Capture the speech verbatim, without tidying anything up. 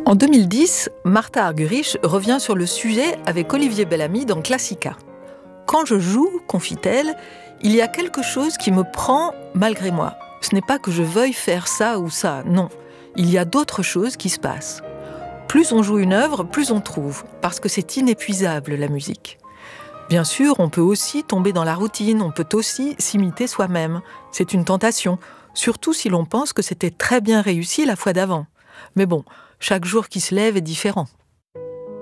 En deux mille dix, Martha Argerich revient sur le sujet avec Olivier Bellamy dans Classica. Quand je joue, confie-t-elle, il y a quelque chose qui me prend malgré moi. Ce n'est pas que je veuille faire ça ou ça, non. Il y a d'autres choses qui se passent. Plus on joue une œuvre, plus on trouve, parce que c'est inépuisable la musique. Bien sûr, on peut aussi tomber dans la routine, on peut aussi s'imiter soi-même. C'est une tentation, surtout si l'on pense que c'était très bien réussi la fois d'avant. Mais bon, chaque jour qui se lève est différent.